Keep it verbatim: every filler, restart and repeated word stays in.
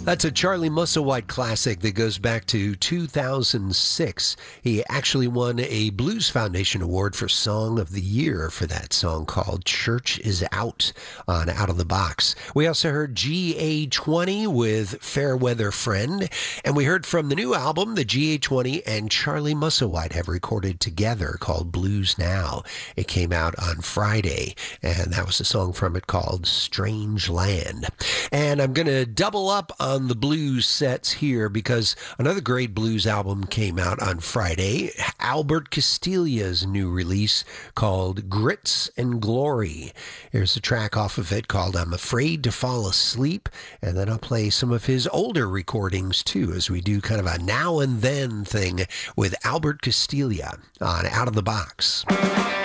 That's a Charlie Musselwhite classic that goes back to two thousand six. He actually won a Blues Foundation Award for Song of the Year for that song called Church Is Out on Out of the Box. We also heard G A twenty with Fairweather Friend, and we heard from the new album that G A twenty and Charlie Musselwhite have recorded together called Blues Now. It came out on Friday, and that was a song from it called Strange Land. And I'm going to double up on on the blues sets here because another great blues album came out on Friday, Albert Castiglia's new release called Grits and Glory. Here's a track off of it called I'm Afraid to Fall Asleep, and then I'll play some of his older recordings too as we do kind of a now and then thing with Albert Castiglia on Out of the Box.